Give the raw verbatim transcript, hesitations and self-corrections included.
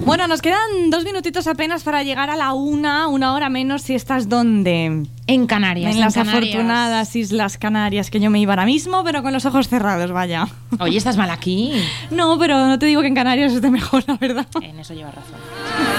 Bueno, nos quedan dos minutitos apenas para llegar a la una, una hora menos si estás donde... En Canarias. En, en las Canarias. afortunadas Islas Canarias, que yo me iba ahora mismo, pero con los ojos cerrados, vaya. Oye, ¿estás mal aquí? No, pero no te digo que en Canarias esté mejor, la verdad. En eso llevas razón.